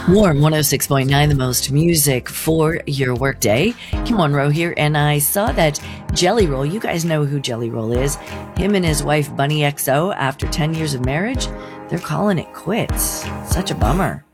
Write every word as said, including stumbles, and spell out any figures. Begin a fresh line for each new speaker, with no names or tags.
Warm one oh six point nine, the most music for your workday. Kim Monroe here, and I saw that Jelly Roll, you guys know who Jelly Roll is. Him and his wife Bunny X O, after ten years of marriage, they're calling it quits. Such a bummer.